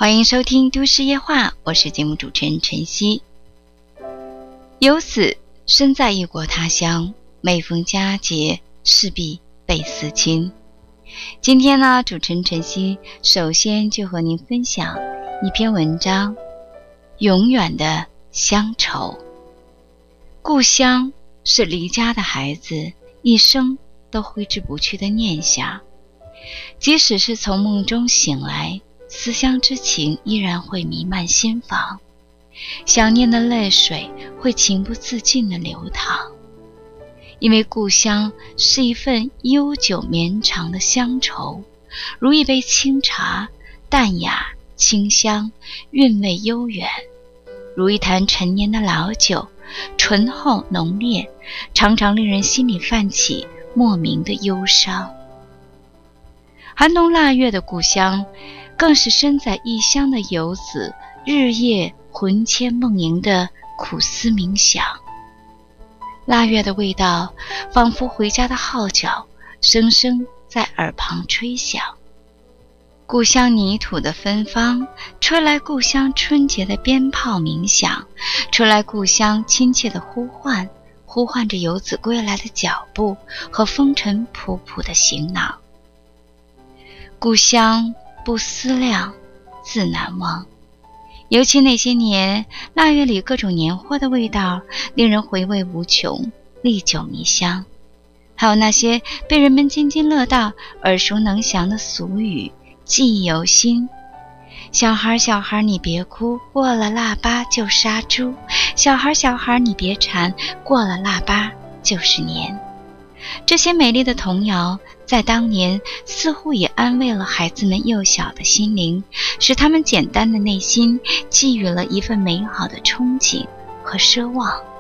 欢迎收听都市夜话，我是节目主持人晨曦。游子身在异国他乡，每逢佳节势必倍思亲。今天呢，主持人晨曦首先就和您分享一篇文章，永远的乡愁。故乡是离家的孩子一生都挥之不去的念想，即使是从梦中醒来，思乡之情依然会弥漫心房，想念的泪水会情不自禁地流淌。因为故乡是一份悠久绵长的乡愁，如一杯清茶，淡雅清香，韵味悠远；如一坛陈年的老酒，醇厚浓烈，常常令人心里泛起莫名的忧伤。寒冬腊月的故乡，更是身在异乡的游子日夜魂牵梦萦的苦思冥想。腊月的味道仿佛回家的号角，声声在耳旁吹响。故乡泥土的芬芳，吹来故乡春节的鞭炮鸣响，吹来故乡亲切的呼唤，呼唤着游子归来的脚步和风尘仆仆的行囊。故乡不思量，自难忘。尤其那些年，腊月里各种年货的味道令人回味无穷，历久弥香。还有那些被人们津津乐道、耳熟能详的俗语，记忆犹新。小孩小孩你别哭，过了腊八就杀猪；小孩小孩你别馋，过了腊八就是年。这些美丽的童谣在当年似乎也安慰了孩子们幼小的心灵，使他们简单的内心寄予了一份美好的憧憬和奢望。